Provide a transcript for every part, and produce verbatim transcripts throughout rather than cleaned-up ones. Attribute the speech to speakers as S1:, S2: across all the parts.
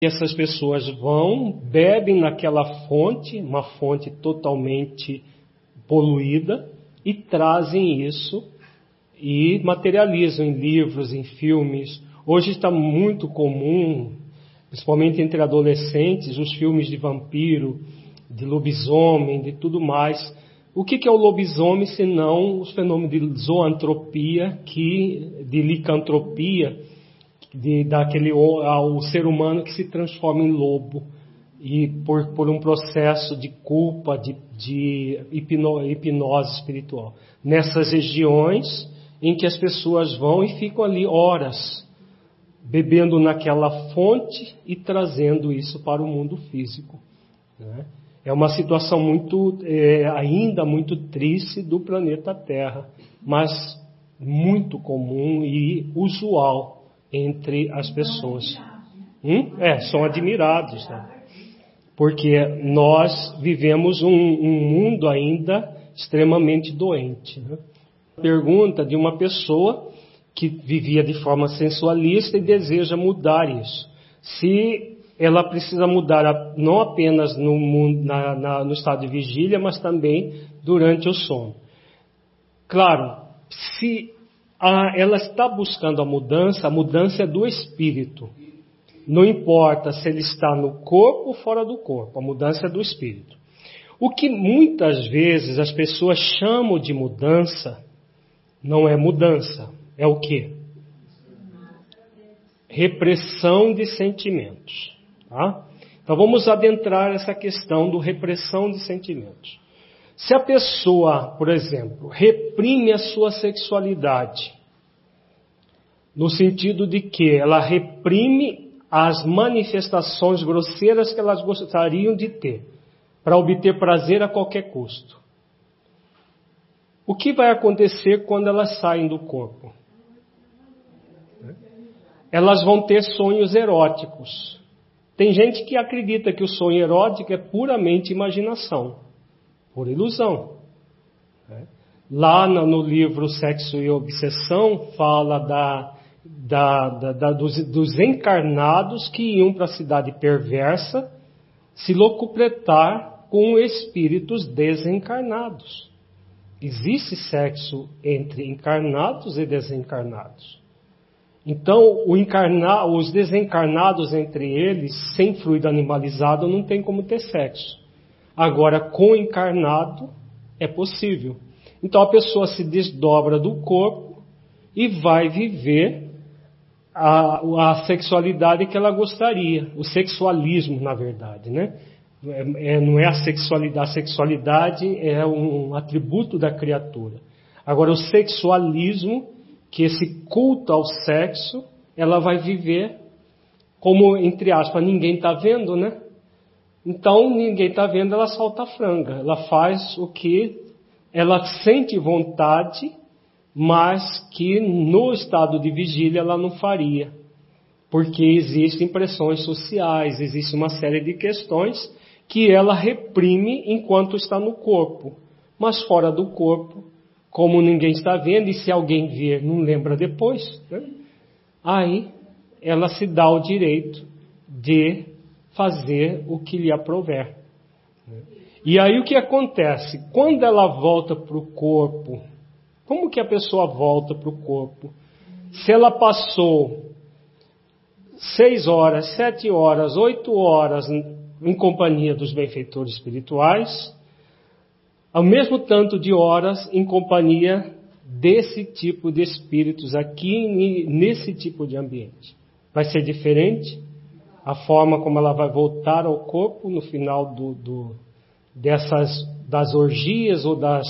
S1: Essas pessoas vão, bebem naquela fonte, uma fonte totalmente poluída, e trazem isso e materializam em livros, em filmes. Hoje está muito comum, principalmente entre adolescentes, os filmes de vampiro, de lobisomem, de tudo mais. O que é o lobisomem, senão os fenômenos de zoantropia, que, de licantropia, de, daquele, ao ser humano que se transforma em lobo, e por, por um processo de culpa, de, de hipno, hipnose espiritual. Nessas regiões em que as pessoas vão e ficam ali horas, bebendo naquela fonte e trazendo isso para o mundo físico, né? É uma situação muito, é, ainda muito triste do planeta Terra, mas muito comum e usual entre as pessoas. Hum? É, são admirados, né? Porque nós vivemos um, um mundo ainda extremamente doente, né? Pergunta de uma pessoa que vivia de forma sensualista e deseja mudar isso. Se ela precisa mudar não apenas no, mundo, na, na, no estado de vigília, mas também durante o sono. Claro, se a, ela está buscando a mudança, a mudança é do espírito. Não importa se ele está no corpo ou fora do corpo, a mudança é do espírito. O que muitas vezes as pessoas chamam de mudança, não é mudança, é o quê? Repressão de sentimentos. Tá? Então vamos adentrar essa questão do repressão de sentimentos. Se a pessoa, por exemplo, reprime a sua sexualidade, no sentido de que ela reprime as manifestações grosseiras que elas gostariam de ter, para obter prazer a qualquer custo. O que vai acontecer quando elas saem do corpo? Elas vão ter sonhos eróticos. Tem gente que acredita que o sonho erótico é puramente imaginação, por ilusão. Lá no livro Sexo e Obsessão, fala da, da, da, da, dos, dos encarnados que iam para a cidade perversa se locupletar com espíritos desencarnados. Existe sexo entre encarnados e desencarnados. Então, o encarna, os desencarnados entre eles, sem fluido animalizado, não tem como ter sexo. Agora, com o encarnado, é possível. Então, a pessoa se desdobra do corpo e vai viver a, a sexualidade que ela gostaria. O sexualismo, na verdade, né? É, é, não é a sexualidade. A sexualidade é um atributo da criatura. Agora, o sexualismo, que esse culto ao sexo, ela vai viver como, entre aspas, ninguém está vendo, né? Então, ninguém está vendo, ela solta a franga. Ela faz o que ela sente vontade, mas que no estado de vigília ela não faria. Porque existem pressões sociais, existe uma série de questões que ela reprime enquanto está no corpo. Mas fora do corpo, como ninguém está vendo, e se alguém ver, não lembra depois, né? Aí ela se dá o direito de fazer o que lhe aprouver. E aí o que acontece? Quando ela volta para o corpo, como que a pessoa volta para o corpo? Se ela passou seis horas, sete horas, oito horas em companhia dos benfeitores espirituais, ao mesmo tanto de horas em companhia desse tipo de espíritos aqui, nesse tipo de ambiente. Vai ser diferente a forma como ela vai voltar ao corpo no final do, do, dessas, das orgias ou das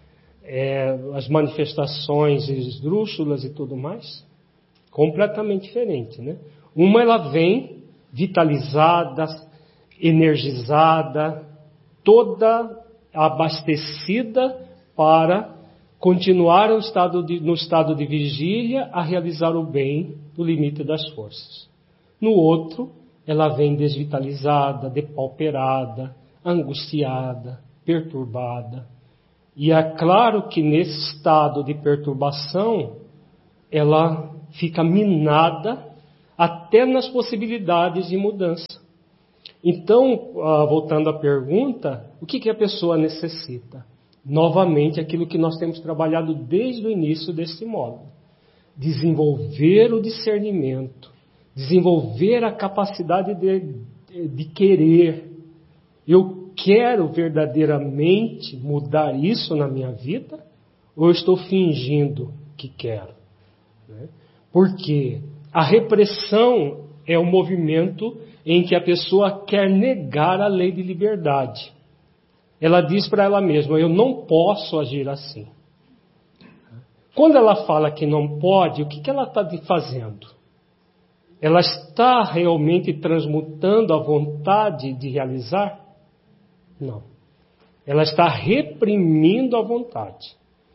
S1: é, as manifestações esdrúxulas e tudo mais? Completamente diferente, né? Uma ela vem vitalizada, energizada, toda abastecida para continuar no estado, de, no estado de vigília a realizar o bem no limite das forças. No outro, ela vem desvitalizada, depauperada, angustiada, perturbada. E é claro que nesse estado de perturbação, ela fica minada até nas possibilidades de mudança. Então, voltando à pergunta, o que, que a pessoa necessita? Novamente, aquilo que nós temos trabalhado desde o início deste módulo. Desenvolver o discernimento, desenvolver a capacidade de, de querer. Eu quero verdadeiramente mudar isso na minha vida? Ou eu estou fingindo que quero? Porque a repressão é um movimento em que a pessoa quer negar a lei de liberdade. Ela diz para ela mesma, eu não posso agir assim. Quando ela fala que não pode, o que, que ela está fazendo? Ela está realmente transmutando a vontade de realizar? Não. Ela está reprimindo a vontade.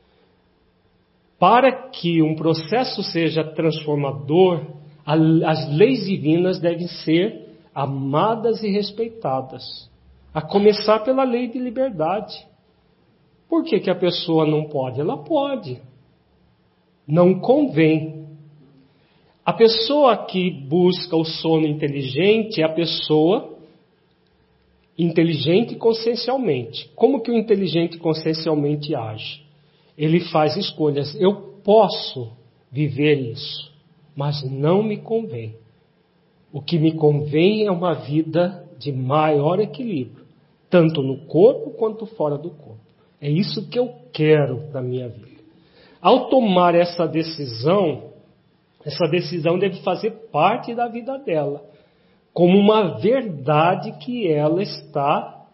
S1: Para que um processo seja transformador, as leis divinas devem ser amadas e respeitadas. A começar pela lei de liberdade. Por que, que a pessoa não pode? Ela pode. Não convém. A pessoa que busca o sono inteligente é a pessoa inteligente consciencialmente. Como que o inteligente consciencialmente age? Ele faz escolhas. Eu posso viver isso, mas não me convém. O que me convém é uma vida de maior equilíbrio, tanto no corpo quanto fora do corpo. É isso que eu quero para a minha vida. Ao tomar essa decisão, essa decisão deve fazer parte da vida dela, como uma verdade que ela está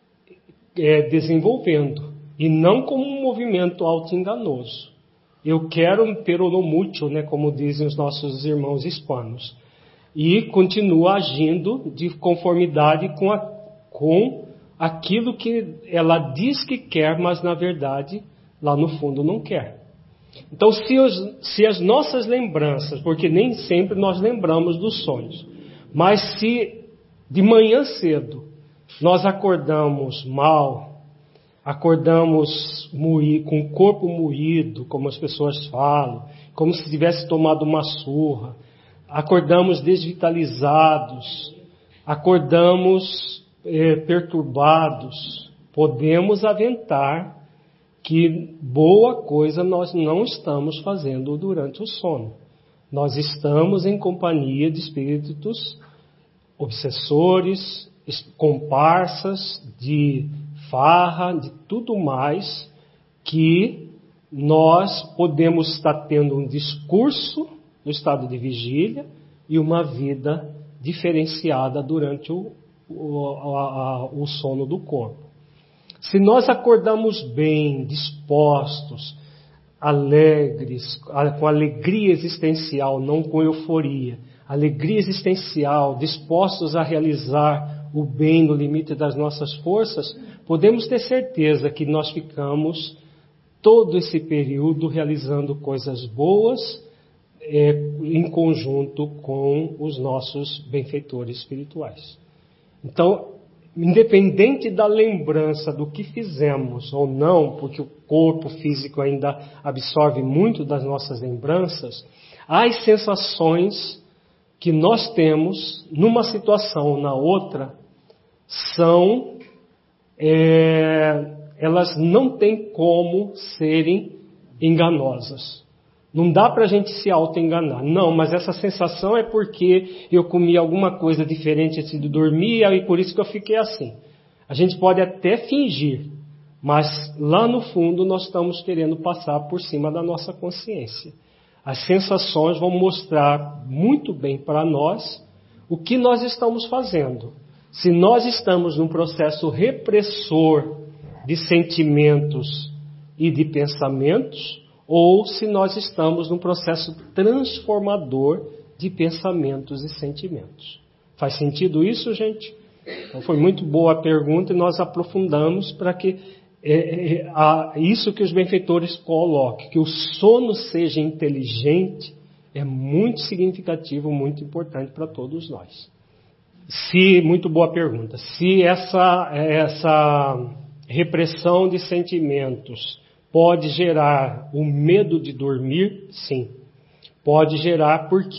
S1: é, desenvolvendo, e não como um movimento auto-enganoso. Eu quero peronomútil, né, como dizem os nossos irmãos hispanos, e continua agindo de conformidade com, a, com aquilo que ela diz que quer, mas na verdade, lá no fundo, não quer. Então, se, os, se as nossas lembranças, porque nem sempre nós lembramos dos sonhos, mas se de manhã cedo nós acordamos mal, acordamos moí, com o corpo moído, como as pessoas falam, como se tivesse tomado uma surra, acordamos desvitalizados, acordamos é, perturbados, podemos aventar que boa coisa nós não estamos fazendo durante o sono. Nós estamos em companhia de espíritos obsessores, comparsas, de farra, de tudo mais, que nós podemos estar tendo um discurso no estado de vigília e uma vida diferenciada durante o, o, a, a, o sono do corpo. Se nós acordamos bem, dispostos, alegres, com alegria existencial, não com euforia, alegria existencial, dispostos a realizar o bem no limite das nossas forças, podemos ter certeza que nós ficamos todo esse período realizando coisas boas é, em conjunto com os nossos benfeitores espirituais. Então, independente da lembrança do que fizemos ou não, porque o corpo físico ainda absorve muito das nossas lembranças, as sensações que nós temos numa situação ou na outra são, é, elas não têm como serem enganosas. Não dá para a gente se auto-enganar. Não, mas essa sensação é porque eu comi alguma coisa diferente antes de dormir e por isso que eu fiquei assim. A gente pode até fingir, mas lá no fundo nós estamos querendo passar por cima da nossa consciência. As sensações vão mostrar muito bem para nós o que nós estamos fazendo. Se nós estamos num processo repressor de sentimentos e de pensamentos, ou se nós estamos num processo transformador de pensamentos e sentimentos. Faz sentido isso, gente? Então, foi muito boa a pergunta e nós aprofundamos para que é, é, a, isso que os benfeitores coloquem, que o sono seja inteligente, é muito significativo, muito importante para todos nós. Se, muito boa pergunta, se essa, essa repressão de sentimentos pode gerar o medo de dormir? Sim. Pode gerar, por quê?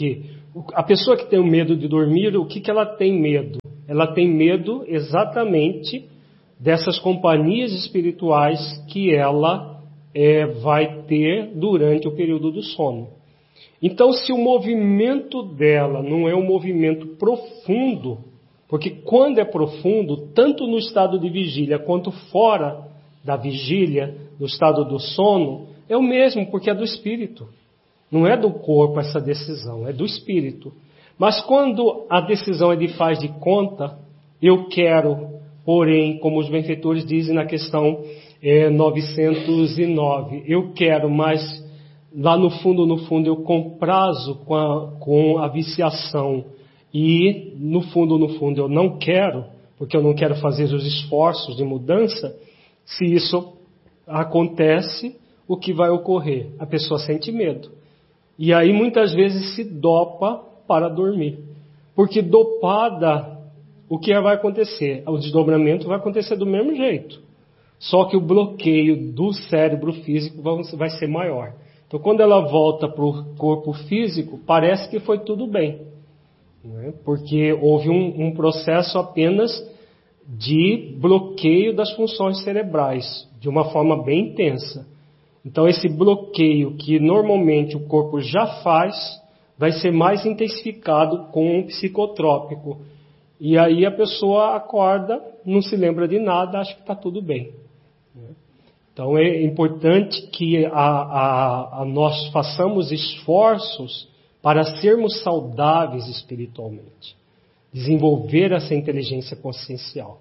S1: A pessoa que tem o medo de dormir, o que, que ela tem medo? Ela tem medo exatamente dessas companhias espirituais que ela é, vai ter durante o período do sono. Então, se o movimento dela não é um movimento profundo, porque quando é profundo, tanto no estado de vigília quanto fora da vigília, no estado do sono, é o mesmo, porque é do espírito. Não é do corpo essa decisão, é do espírito. Mas quando a decisão é de faz de conta, eu quero, porém, como os benfeitores dizem na questão é, novecentos e nove, eu quero, mas lá no fundo, no fundo, eu comprazo com a, com a viciação e no fundo, no fundo, eu não quero, porque eu não quero fazer os esforços de mudança. Se isso acontece, o que vai ocorrer? A pessoa sente medo. E aí muitas vezes se dopa para dormir. Porque dopada, o que vai acontecer? O desdobramento vai acontecer do mesmo jeito. Só que o bloqueio do cérebro físico vai ser maior. Então quando ela volta para o corpo físico, parece que foi tudo bem. Né? Porque houve um, um processo apenas de bloqueio das funções cerebrais, de uma forma bem intensa. Então esse bloqueio que normalmente o corpo já faz, vai ser mais intensificado com um psicotrópico. E aí a pessoa acorda, não se lembra de nada, acha que está tudo bem. Então é importante que a, a, a nós façamos esforços para sermos saudáveis espiritualmente. Desenvolver essa inteligência consciencial.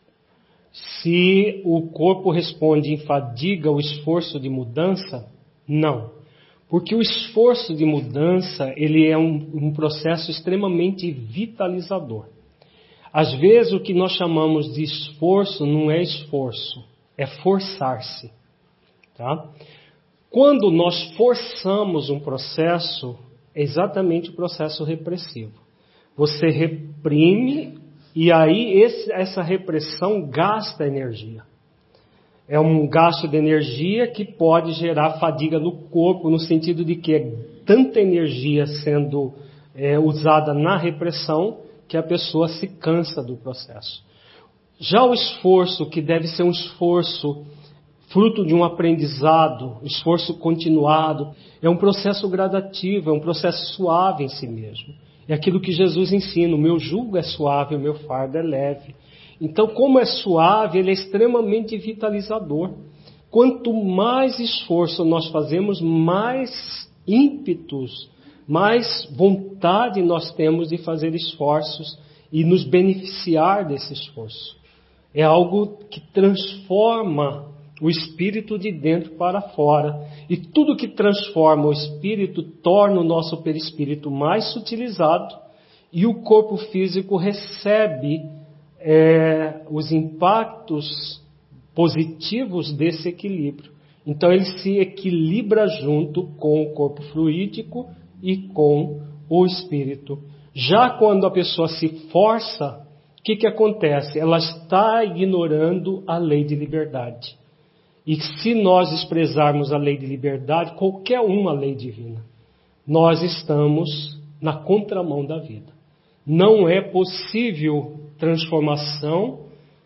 S1: Se o corpo responde em fadiga ao esforço de mudança, não. Porque o esforço de mudança, ele é um, um processo extremamente vitalizador. Às vezes o que nós chamamos de esforço não é esforço, é forçar-se. Tá? Quando nós forçamos um processo, é exatamente o processo repressivo. Você reprime e aí esse, essa repressão gasta energia. É um gasto de energia que pode gerar fadiga no corpo, no sentido de que é tanta energia sendo é, usada na repressão que a pessoa se cansa do processo. Já o esforço, que deve ser um esforço fruto de um aprendizado, esforço continuado, é um processo gradativo, é um processo suave em si mesmo. É aquilo que Jesus ensina, o meu jugo é suave, o meu fardo é leve. Então, como é suave, ele é extremamente vitalizador. Quanto mais esforço nós fazemos, mais ímpetos, mais vontade nós temos de fazer esforços e nos beneficiar desse esforço. É algo que transforma o espírito de dentro para fora. E tudo que transforma o espírito torna o nosso perispírito mais sutilizado e o corpo físico recebe é, os impactos positivos desse equilíbrio. Então ele se equilibra junto com o corpo fluídico e com o espírito. Já quando a pessoa se força, o que, que acontece? Ela está ignorando a lei de liberdade. E se nós desprezarmos a lei de liberdade, qualquer uma lei divina, nós estamos na contramão da vida. Não é possível transformação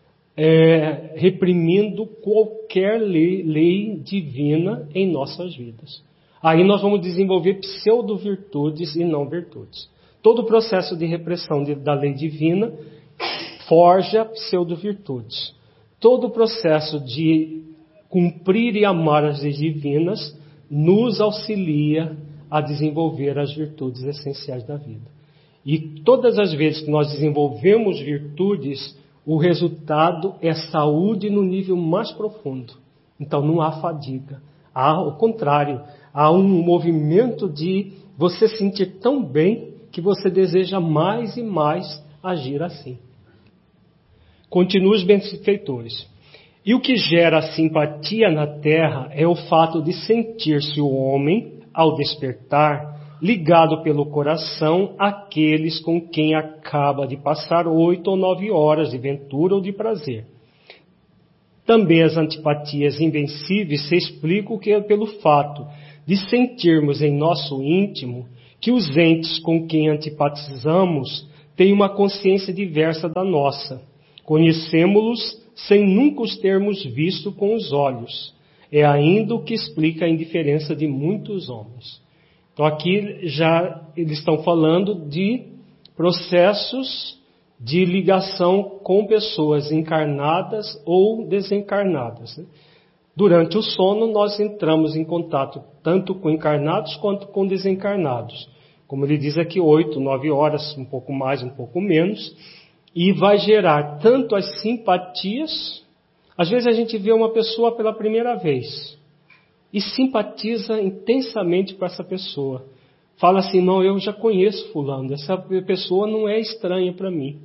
S1: é, reprimindo qualquer lei, lei divina em nossas vidas. Aí nós vamos desenvolver pseudo-virtudes e não virtudes. Todo o processo de repressão de, da lei divina forja pseudo-virtudes. Todo o processo de cumprir e amar as leis divinas nos auxilia a desenvolver as virtudes essenciais da vida. E todas as vezes que nós desenvolvemos virtudes, o resultado é saúde no nível mais profundo. Então não há fadiga. Há, ao contrário, há um movimento de você sentir tão bem que você deseja mais e mais agir assim. Continua os benfeitores. E o que gera simpatia na terra é o fato de sentir-se o homem, ao despertar, ligado pelo coração àqueles com quem acaba de passar oito ou nove horas de ventura ou de prazer. Também as antipatias invencíveis se explicam que é pelo fato de sentirmos em nosso íntimo que os entes com quem antipatizamos têm uma consciência diversa da nossa. Conhecemos-los sem nunca os termos visto com os olhos. É ainda o que explica a indiferença de muitos homens. Então aqui já eles estão falando de processos de ligação com pessoas encarnadas ou desencarnadas. Durante o sono nós entramos em contato tanto com encarnados quanto com desencarnados. Como ele diz aqui, oito, nove horas, um pouco mais, um pouco menos. E vai gerar tanto as simpatias. Às vezes a gente vê uma pessoa pela primeira vez e simpatiza intensamente com essa pessoa. Fala assim, não, eu já conheço fulano, essa pessoa não é estranha para mim.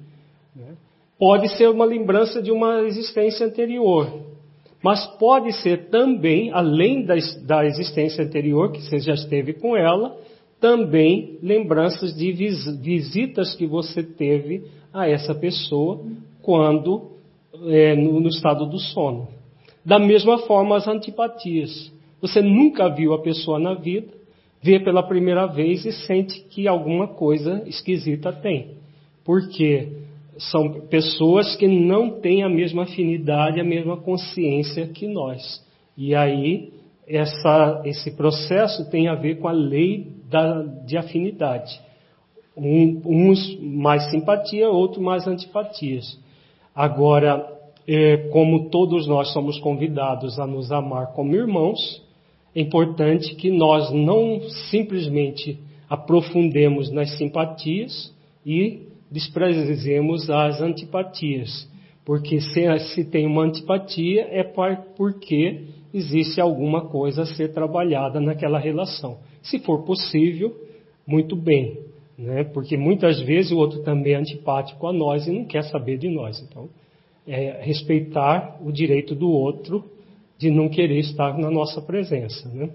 S1: Pode ser uma lembrança de uma existência anterior, mas pode ser também, além da, da existência anterior, que você já esteve com ela, também lembranças de vis, visitas que você teve a essa pessoa quando é, no, no estado do sono. Da mesma forma as antipatias. Você nunca viu a pessoa na vida, vê pela primeira vez e sente que alguma coisa esquisita tem. Porque são pessoas que não têm a mesma afinidade, a mesma consciência que nós. E aí essa, esse processo tem a ver com a lei da, de afinidade. Um, uns mais simpatia, outros mais antipatias. Agora, é, como todos nós somos convidados a nos amar como irmãos, é importante que nós não simplesmente aprofundemos nas simpatias e desprezemos as antipatias. Porque se, se tem uma antipatia é porque existe alguma coisa a ser trabalhada naquela relação. Se for possível, muito bem. Né? Porque muitas vezes o outro também é antipático a nós e não quer saber de nós. Então, é respeitar o direito do outro de não querer estar na nossa presença. Né?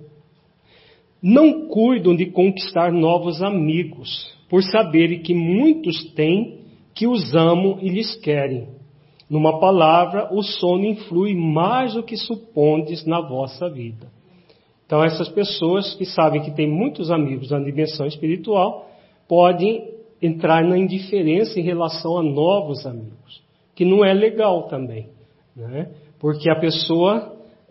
S1: Não cuidam de conquistar novos amigos, por saberem que muitos têm que os amam e lhes querem. Numa palavra, o sono influi mais do que supondes na vossa vida. Então, essas pessoas que sabem que têm muitos amigos na dimensão espiritual, podem entrar na indiferença em relação a novos amigos, que não é legal também, né? Porque a pessoa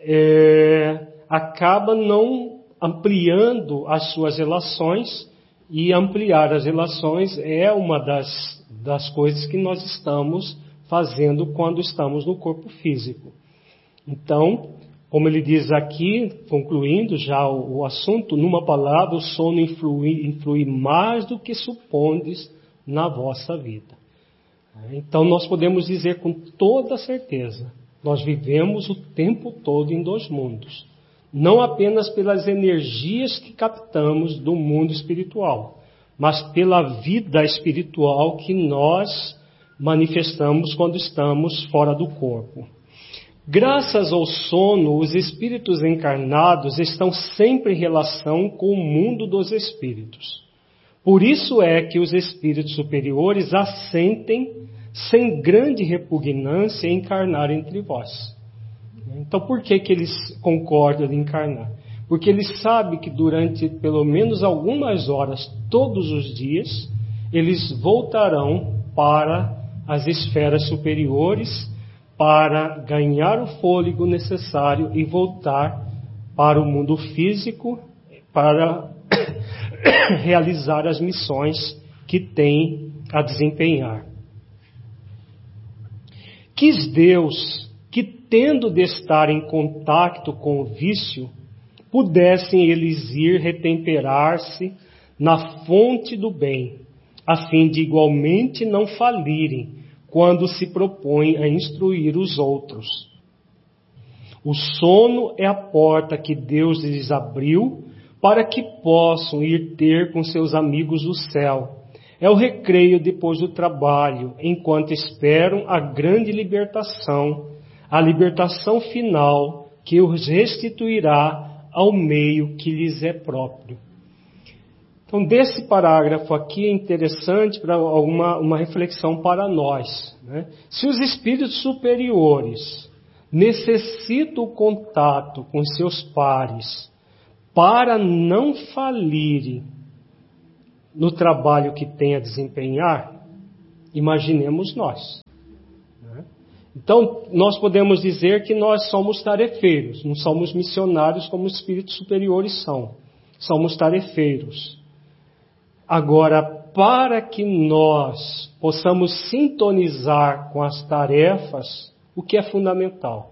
S1: é, acaba não ampliando as suas relações, e ampliar as relações é uma das, das coisas que nós estamos fazendo quando estamos no corpo físico. Então, como ele diz aqui, concluindo já o, o assunto, numa palavra, o sono influi, influi mais do que supondes na vossa vida. Então, nós podemos dizer com toda certeza, nós vivemos o tempo todo em dois mundos. Não apenas pelas energias que captamos do mundo espiritual, mas pela vida espiritual que nós manifestamos quando estamos fora do corpo. Graças ao sono, os espíritos encarnados estão sempre em relação com o mundo dos espíritos. Por isso é que os espíritos superiores assentem sem grande repugnância em encarnar entre vós. Então, por que que eles concordam em encarnar? Porque eles sabem que durante pelo menos algumas horas, todos os dias, eles voltarão para as esferas superiores para ganhar o fôlego necessário e voltar para o mundo físico para realizar as missões que têm a desempenhar. Quis Deus que, tendo de estar em contato com o vício, pudessem eles ir retemperar-se na fonte do bem, a fim de igualmente não falirem quando se propõem a instruir os outros. O sono é a porta que Deus lhes abriu para que possam ir ter com seus amigos o céu. É o recreio depois do trabalho, enquanto esperam a grande libertação, a libertação final que os restituirá ao meio que lhes é próprio. Então, desse parágrafo aqui é interessante para uma, uma reflexão para nós, né? Se os espíritos superiores necessitam o contato com seus pares para não falirem no trabalho que tem a desempenhar, imaginemos nós. Né? Então, nós podemos dizer que nós somos tarefeiros, não somos missionários como os espíritos superiores são. Somos tarefeiros. Agora, para que nós possamos sintonizar com as tarefas, o que é fundamental?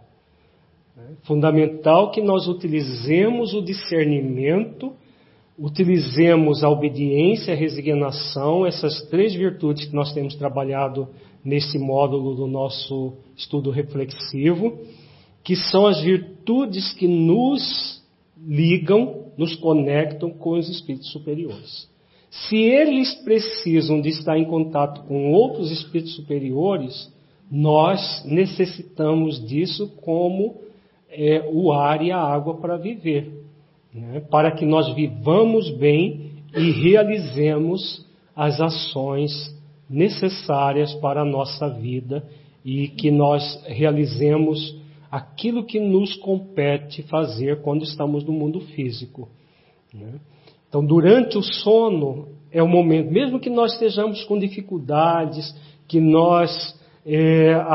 S1: É fundamental que nós utilizemos o discernimento, utilizemos a obediência, a resignação, essas três virtudes que nós temos trabalhado nesse módulo do nosso estudo reflexivo, que são as virtudes que nos ligam, nos conectam com os espíritos superiores. Se eles precisam de estar em contato com outros espíritos superiores, nós necessitamos disso como é, o ar e a água para viver, né? Para que nós vivamos bem e realizemos as ações necessárias para a nossa vida e que nós realizemos aquilo que nos compete fazer quando estamos no mundo físico, né? Então, durante o sono é o momento, mesmo que nós estejamos com dificuldades, que nós, é, a,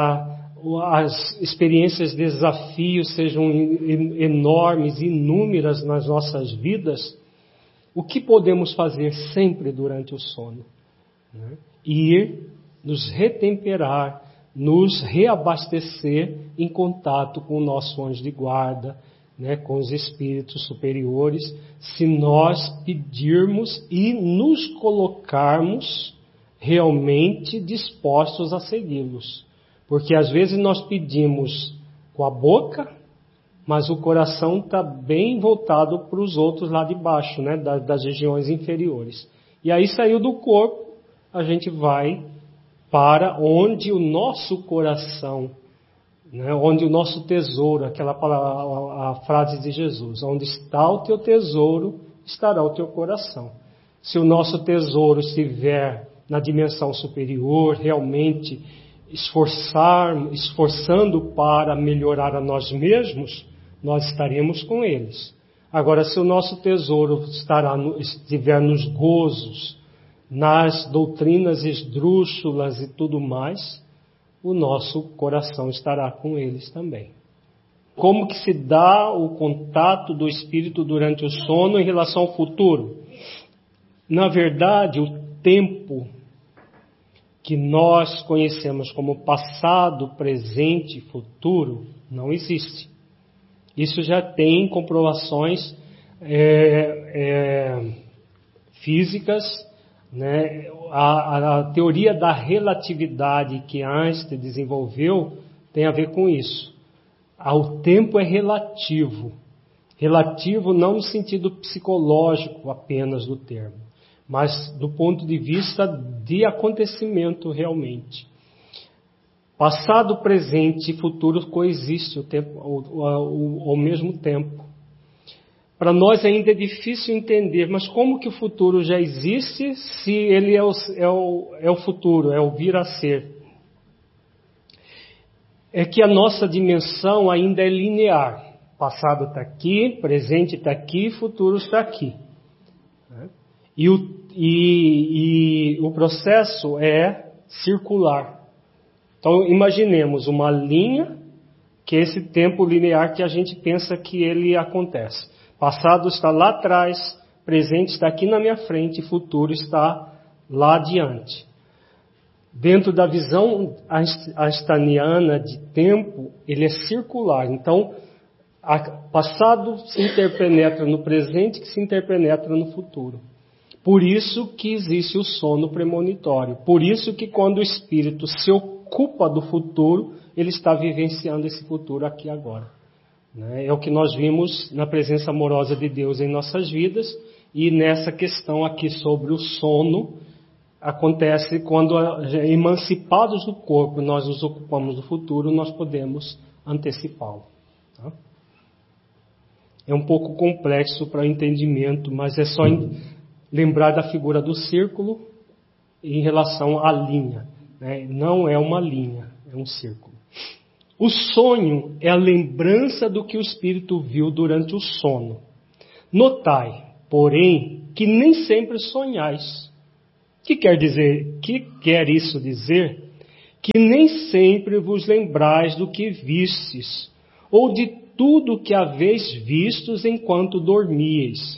S1: a, as experiências, desafios sejam enormes, inúmeras nas nossas vidas, o que podemos fazer sempre durante o sono? Né? Ir nos retemperar, nos reabastecer em contato com o nosso anjo de guarda, né, com os espíritos superiores, se nós pedirmos e nos colocarmos realmente dispostos a segui-los. Porque às vezes nós pedimos com a boca, mas o coração está bem voltado para os outros lá de baixo, né, das, das regiões inferiores. E aí saiu do corpo, a gente vai para onde o nosso coração, né, onde o nosso tesouro, aquela palavra, a, a frase de Jesus, onde está o teu tesouro, estará o teu coração. Se o nosso tesouro estiver na dimensão superior, realmente esforçar, esforçando para melhorar a nós mesmos, nós estaremos com eles. Agora, se o nosso tesouro estará no, estiver nos gozos, nas doutrinas esdrúxulas e tudo mais, o nosso coração estará com eles também. Como que se dá o contato do espírito durante o sono em relação ao futuro? Na verdade, o tempo que nós conhecemos como passado, presente e futuro não existe. Isso já tem comprovações é, é, físicas, né? A, a teoria da relatividade que Einstein desenvolveu tem a ver com isso. O tempo é relativo. Relativo não no sentido psicológico apenas do termo, mas do ponto de vista de acontecimento realmente. Passado, presente e futuro coexistem o tempo, ao, ao, ao mesmo tempo. Para nós ainda é difícil entender, mas como que o futuro já existe se ele é o, é o, é o futuro, é o vir a ser? É que a nossa dimensão ainda é linear. Passado está aqui, presente está aqui, futuro está aqui. E o, e, e o processo é circular. Então imaginemos uma linha, que é esse tempo linear que a gente pensa que ele acontece. Passado está lá atrás, presente está aqui na minha frente, e futuro está lá adiante. Dentro da visão einsteiniana de tempo, ele é circular. Então, passado se interpenetra no presente, que se interpenetra no futuro. Por isso que existe o sono premonitório. Por isso que quando o espírito se ocupa do futuro, ele está vivenciando esse futuro aqui agora. É o que nós vimos na presença amorosa de Deus em nossas vidas, e nessa questão aqui sobre o sono, acontece quando, emancipados do corpo, nós nos ocupamos do futuro, nós podemos antecipá-lo. Tá? É um pouco complexo para o entendimento, mas é só lembrar da figura do círculo em relação à linha. Né? Não é uma linha, é um círculo. O sonho é a lembrança do que o espírito viu durante o sono. Notai, porém, que nem sempre sonhais. Que quer dizer? Que quer isso dizer? Que nem sempre vos lembrais do que vistes, ou de tudo que haveis vistos enquanto dormíeis.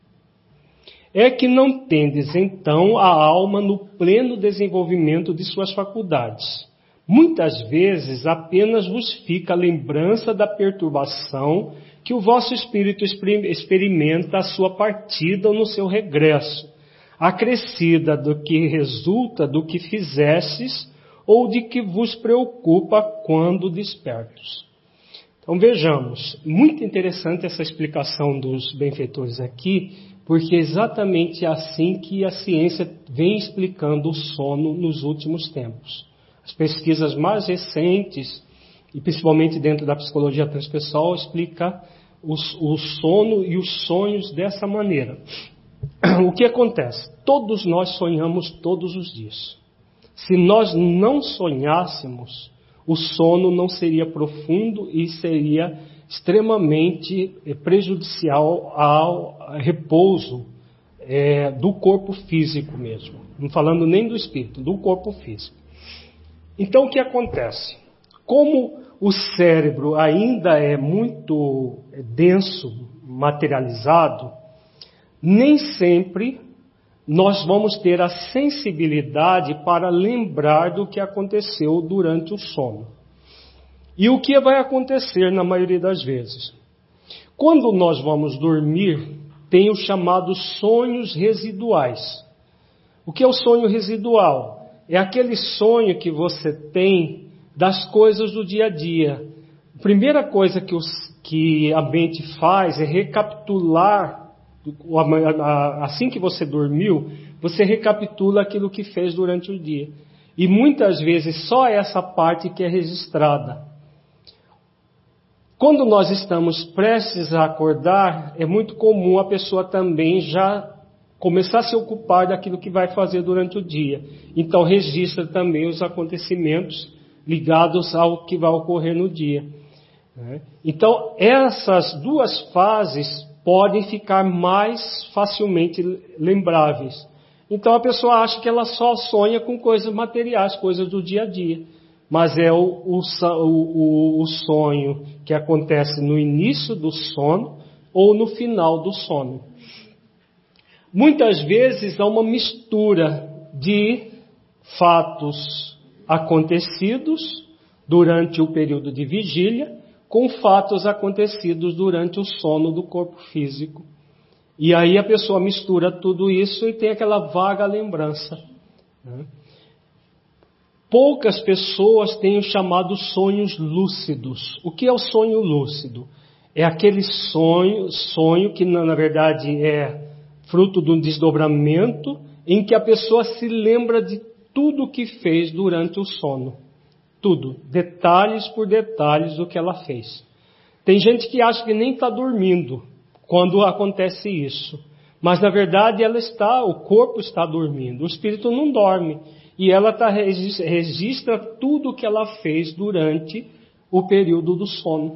S1: É que não tendes então a alma no pleno desenvolvimento de suas faculdades. Muitas vezes apenas vos fica a lembrança da perturbação que o vosso espírito experimenta à sua partida ou no seu regresso, acrescida do que resulta do que fizestes ou de que vos preocupa quando despertos. Então vejamos, muito interessante essa explicação dos benfeitores aqui, porque é exatamente assim que a ciência vem explicando o sono nos últimos tempos. As pesquisas mais recentes, e principalmente dentro da psicologia transpessoal, explica os, o sono e os sonhos dessa maneira. O que acontece? Todos nós sonhamos todos os dias. Se nós não sonhássemos, o sono não seria profundo e seria extremamente prejudicial ao repouso é, do corpo físico mesmo. Não falando nem do espírito, do corpo físico. Então o que acontece? Como o cérebro ainda é muito denso, materializado, nem sempre nós vamos ter a sensibilidade para lembrar do que aconteceu durante o sono. E o que vai acontecer na maioria das vezes? Quando nós vamos dormir, tem os chamados sonhos residuais. O que é o sonho residual? É aquele sonho que você tem das coisas do dia a dia. A primeira coisa que, os, que a mente faz é recapitular, assim que você dormiu, você recapitula aquilo que fez durante o dia. E muitas vezes só essa parte que é registrada. Quando nós estamos prestes a acordar, é muito comum a pessoa também já começar a se ocupar daquilo que vai fazer durante o dia. Então registra também os acontecimentos ligados ao que vai ocorrer no dia. Então essas duas fases podem ficar mais facilmente lembráveis. Então a pessoa acha que ela só sonha com coisas materiais, coisas do dia a dia. Mas é o, o, o, o sonho que acontece no início do sono ou no final do sono. Muitas vezes há uma mistura de fatos acontecidos durante o período de vigília com fatos acontecidos durante o sono do corpo físico. E aí a pessoa mistura tudo isso e tem aquela vaga lembrança, né? Poucas pessoas têm os chamados sonhos lúcidos. O que é o sonho lúcido? É aquele sonho, sonho que na verdade é fruto de um desdobramento em que a pessoa se lembra de tudo o que fez durante o sono. Tudo, detalhes por detalhes do que ela fez. Tem gente que acha que nem está dormindo quando acontece isso. Mas na verdade ela está, o corpo está dormindo, o espírito não dorme. E ela tá, registra tudo o que ela fez durante o período do sono.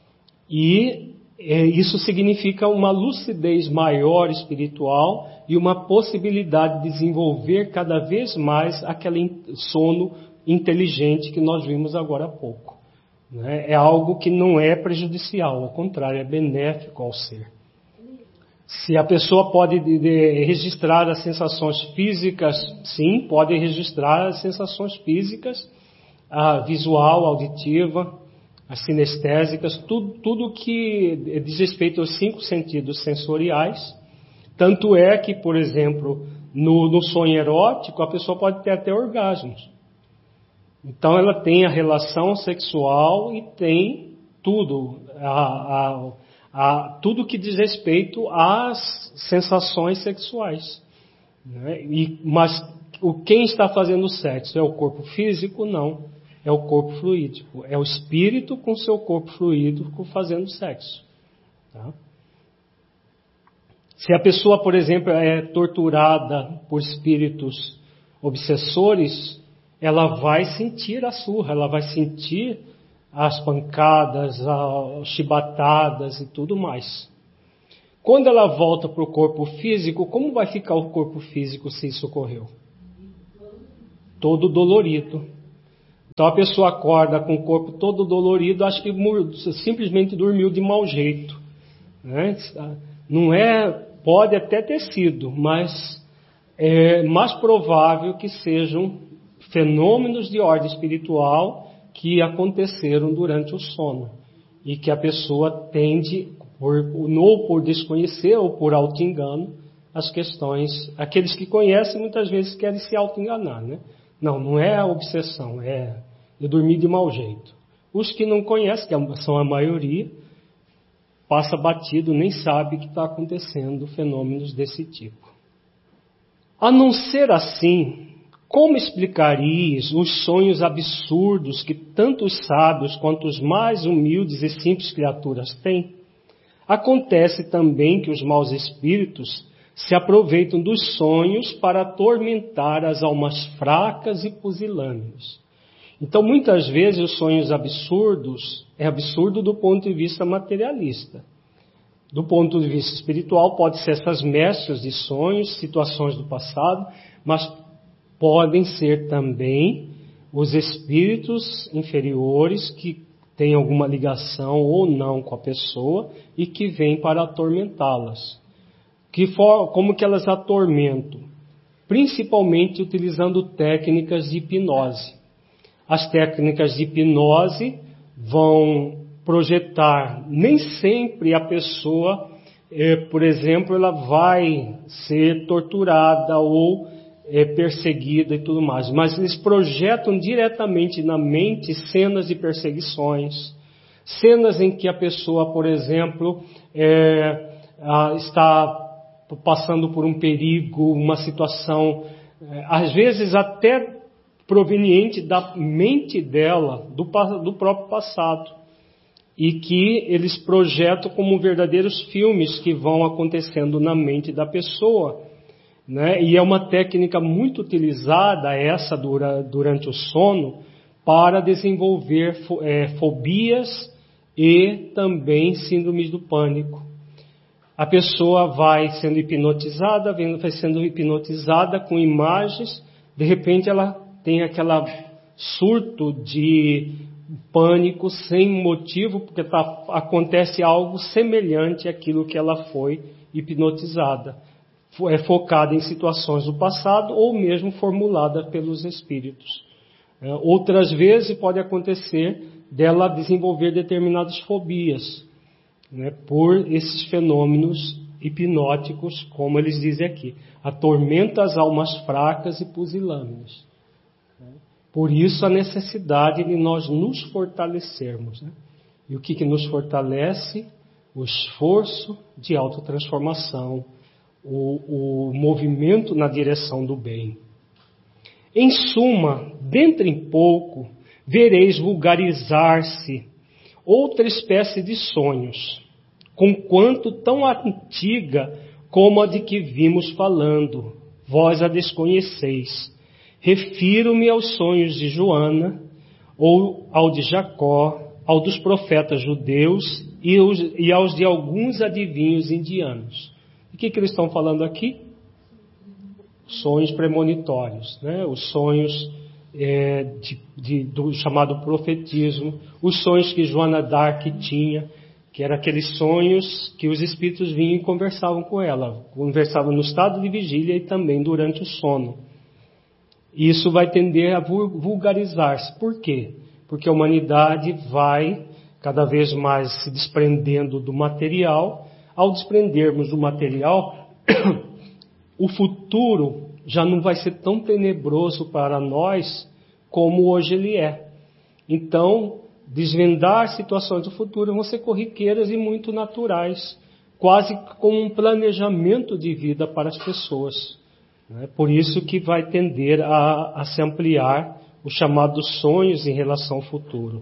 S1: E é, isso significa uma lucidez maior espiritual e uma possibilidade de desenvolver cada vez mais aquele sono inteligente que nós vimos agora há pouco. Né? É algo que não é prejudicial, ao contrário, é benéfico ao ser. Se a pessoa pode de, de, registrar as sensações físicas, sim, pode registrar as sensações físicas, a visual, auditiva, as sinestésicas, tudo, tudo que diz respeito aos cinco sentidos sensoriais. Tanto é que, por exemplo, no, no sonho erótico, a pessoa pode ter até orgasmos. Então ela tem a relação sexual e tem tudo, a, a, a, tudo que diz respeito às sensações sexuais. Né? E, mas o, quem está fazendo o sexo é o corpo físico? Não. É o corpo fluídico. É o espírito com seu corpo fluídico fazendo sexo. Tá? Se a pessoa, por exemplo, é torturada por espíritos obsessores, ela vai sentir a surra, ela vai sentir as pancadas, as chibatadas e tudo mais. Quando ela volta para o corpo físico, como vai ficar o corpo físico se isso ocorreu? Todo dolorido. Então a pessoa acorda com o corpo todo dolorido, acho que simplesmente dormiu de mau jeito. Né? Não é, pode até ter sido, mas é mais provável que sejam fenômenos de ordem espiritual que aconteceram durante o sono e que a pessoa tende, por, ou por desconhecer ou por auto-engano, as questões. Aqueles que conhecem muitas vezes querem se auto-enganar, né? Não, não é a obsessão, é eu dormi de mau jeito. Os que não conhecem, que são a maioria, passa batido, nem sabe que está acontecendo fenômenos desse tipo. A não ser assim, como explicarias os sonhos absurdos que tanto os sábios quanto os mais humildes e simples criaturas têm? Acontece também que os maus espíritos se aproveitam dos sonhos para atormentar as almas fracas e pusilânimes. Então, muitas vezes, os sonhos absurdos é absurdo do ponto de vista materialista. Do ponto de vista espiritual, pode ser essas mestras de sonhos, situações do passado, mas podem ser também os espíritos inferiores que têm alguma ligação ou não com a pessoa e que vêm para atormentá-las. Que for, como que elas atormentam? Principalmente utilizando técnicas de hipnose. As técnicas de hipnose vão projetar, nem sempre a pessoa, eh, por exemplo, ela vai ser torturada ou eh, perseguida e tudo mais, mas eles projetam diretamente na mente cenas de perseguições, cenas em que a pessoa, por exemplo, eh, está passando por um perigo, uma situação, eh, às vezes até proveniente da mente dela, do, do próprio passado, e que eles projetam como verdadeiros filmes que vão acontecendo na mente da pessoa, né? E é uma técnica muito utilizada, essa dura, durante o sono, para desenvolver é, fobias e também síndromes do pânico. A pessoa vai sendo hipnotizada, vai sendo hipnotizada com imagens, de repente ela tem aquele surto de pânico sem motivo, porque tá, acontece algo semelhante àquilo que ela foi hipnotizada. É focada em situações do passado ou mesmo formulada pelos espíritos. É, outras vezes pode acontecer dela desenvolver determinadas fobias, né, por esses fenômenos hipnóticos, como eles dizem aqui. Atormenta as almas fracas e pusilânimes. Por isso a necessidade de nós nos fortalecermos. Né? E o que, que nos fortalece? O esforço de autotransformação, o, o movimento na direção do bem. Em suma, dentro em pouco, vereis vulgarizar-se outra espécie de sonhos, conquanto tão antiga como a de que vimos falando, vós a desconheceis. Refiro-me aos sonhos de Joana, ou ao de Jacó, ao dos profetas judeus e, os, e aos de alguns adivinhos indianos. O que, que eles estão falando aqui? Sonhos premonitórios, né? Os sonhos é, de, de, do chamado profetismo, os sonhos que Joana d'Arc tinha, que eram aqueles sonhos que os espíritos vinham e conversavam com ela, conversavam no estado de vigília e também durante o sono. Isso vai tender a vulgarizar-se. Por quê? Porque a humanidade vai cada vez mais se desprendendo do material. Ao desprendermos do material, o futuro já não vai ser tão tenebroso para nós como hoje ele é. Então, desvendar situações do futuro vão ser corriqueiras e muito naturais, quase como um planejamento de vida para as pessoas. Por isso que vai tender a, a se ampliar os chamados sonhos em relação ao futuro.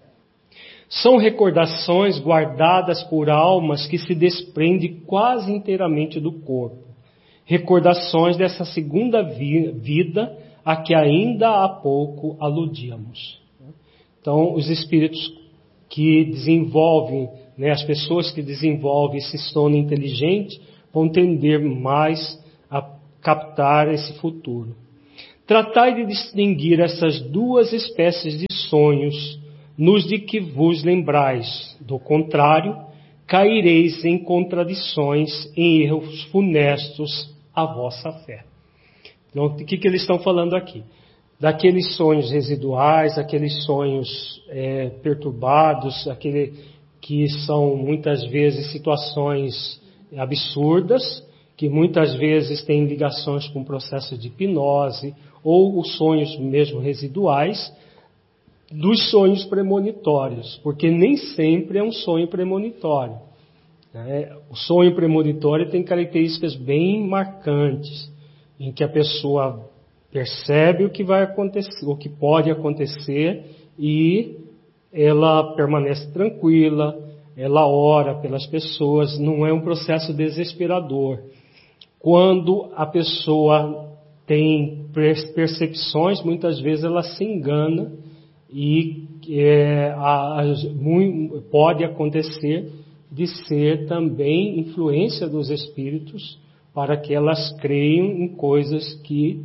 S1: São recordações guardadas por almas que se desprendem quase inteiramente do corpo. Recordações dessa segunda vi- vida a que ainda há pouco aludíamos. Então, os espíritos que desenvolvem né, as pessoas que desenvolvem esse sono inteligente vão tender mais a captar esse futuro. Tratai de distinguir essas duas espécies de sonhos, nos de que vos lembrais. Do contrário, caireis em contradições, em erros funestos à vossa fé. Então, o que, que eles estão falando aqui? Daqueles sonhos residuais, aqueles sonhos é, perturbados, aquele que são muitas vezes situações absurdas, que muitas vezes têm ligações com o processo de hipnose, ou os sonhos mesmo residuais, dos sonhos premonitórios, porque nem sempre é um sonho premonitório. Né? O sonho premonitório tem características bem marcantes, em que a pessoa percebe o que vai acontecer, o que pode acontecer, e ela permanece tranquila, ela ora pelas pessoas, não é um processo desesperador. Quando a pessoa tem percepções, muitas vezes ela se engana e é, a, a, muito, pode acontecer de ser também influência dos espíritos para que elas creiam em coisas que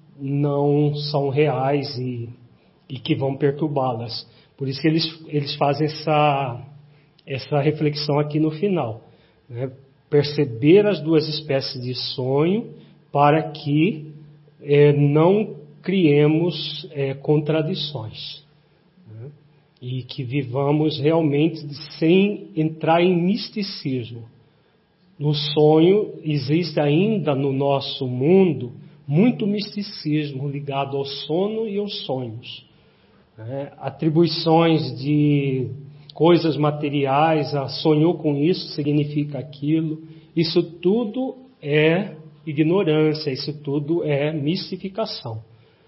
S1: não são reais e, e que vão perturbá-las. Por isso que eles, eles fazem essa, essa reflexão aqui no final, né? Perceber as duas espécies de sonho para que é, não criemos é, contradições, né? E que vivamos realmente sem entrar em misticismo. No sonho existe ainda no nosso mundo muito misticismo ligado ao sono e aos sonhos, né? Atribuições de coisas materiais, ah, sonhou com isso, significa aquilo. Isso tudo é ignorância, isso tudo é mistificação.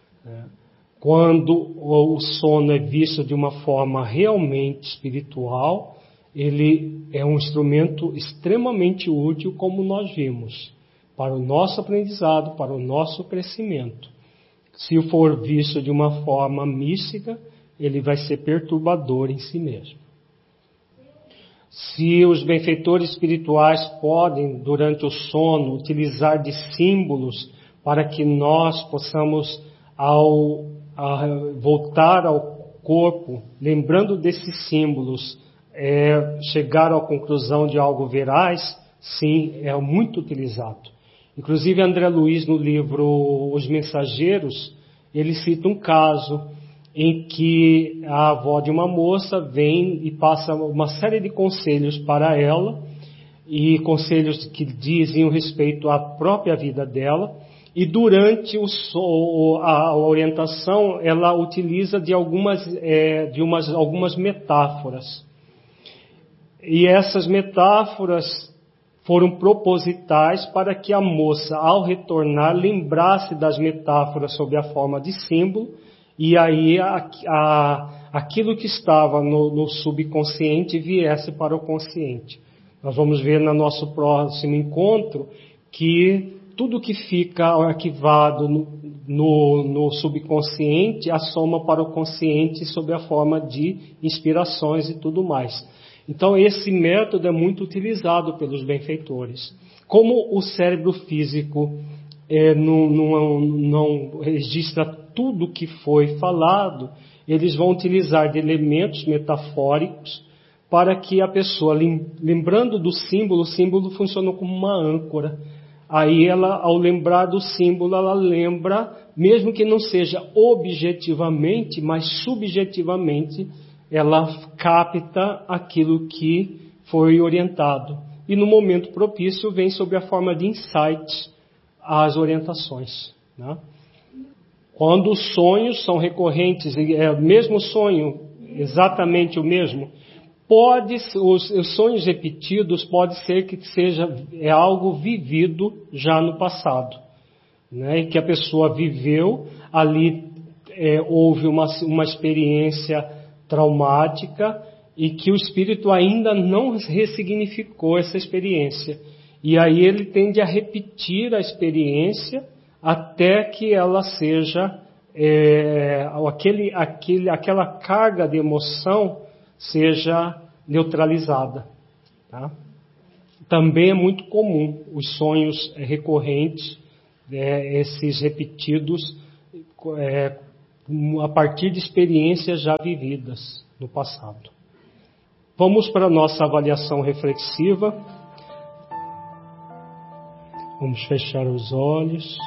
S1: Quando o sono é visto de uma forma realmente espiritual, ele é um instrumento extremamente útil, como nós vimos, para o nosso aprendizado, para o nosso crescimento. Se for visto de uma forma mística, ele vai ser perturbador em si mesmo. Se os benfeitores espirituais podem, durante o sono, utilizar de símbolos para que nós possamos, ao, ao voltar ao corpo, lembrando desses símbolos, é, chegar à conclusão de algo veraz, sim, é muito utilizado. Inclusive, André Luiz, no livro Os Mensageiros, ele cita um caso em que a avó de uma moça vem e passa uma série de conselhos para ela, e conselhos que dizem respeito à própria vida dela, e durante o, a orientação ela utiliza de algumas, é, de umas, algumas metáforas. E essas metáforas foram propositais para que a moça, ao retornar, lembrasse das metáforas sob a forma de símbolo, e aí a, a, aquilo que estava no, no subconsciente viesse para o consciente. Nós vamos ver no nosso próximo encontro que tudo que fica arquivado no, no, no subconsciente assoma para o consciente sob a forma de inspirações e tudo mais. Então esse método é muito utilizado pelos benfeitores. Como o cérebro físico é, não, não, não registra tudo que foi falado, eles vão utilizar de elementos metafóricos para que a pessoa, lembrando do símbolo, o símbolo funciona como uma âncora. Aí ela, ao lembrar do símbolo, ela lembra, mesmo que não seja objetivamente, mas subjetivamente, ela capta aquilo que foi orientado. E no momento propício vem sob a forma de insights as orientações, né? Quando os sonhos são recorrentes, é o mesmo sonho, exatamente o mesmo, pode, os, os sonhos repetidos pode ser que seja é algo vivido já no passado, né? E que a pessoa viveu, ali é, houve uma, uma experiência traumática e que o espírito ainda não ressignificou essa experiência. E aí ele tende a repetir a experiência até que ela seja, é, aquele, aquele, aquela carga de emoção seja neutralizada. Tá? Também é muito comum os sonhos recorrentes, é, esses repetidos, é, a partir de experiências já vividas no passado. Vamos para a nossa avaliação reflexiva. Vamos fechar os olhos.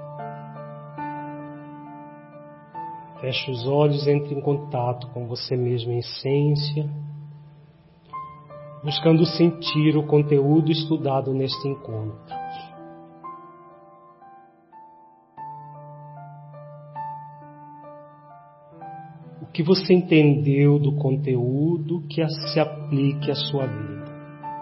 S1: Feche os olhos, entre em contato com você mesmo em essência, buscando sentir o conteúdo estudado neste encontro. O que você entendeu do conteúdo que se aplique à sua vida.